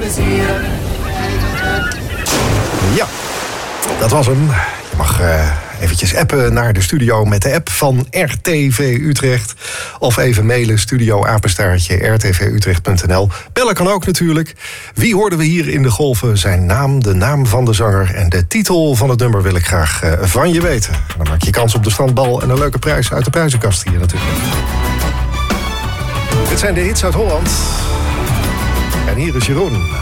Ja, dat was hem. Je mag eventjes appen naar de studio met de app van RTV Utrecht. Of even mailen studio@rtvutrecht.nl. Bellen kan ook natuurlijk. Wie hoorden we hier in de golven? Zijn naam, de naam van de zanger en de titel van het nummer wil ik graag van je weten. Dan maak je kans op de strandbal en een leuke prijs uit de prijzenkast hier natuurlijk. Dit zijn de hits uit Holland. En hier is Jeroen.